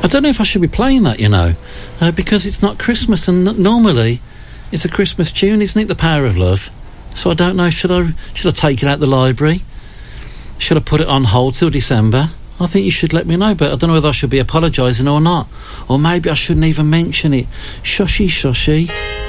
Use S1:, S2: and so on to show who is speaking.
S1: I don't know if I should be playing that, because it's not Christmas, and normally it's a Christmas tune, isn't it? The Power of Love. So I don't know, should I take it out the library? Should I put it on hold till December? I think you should let me know, but I don't know whether I should be apologising or not. Or maybe I shouldn't even mention it. Shushy, shushy.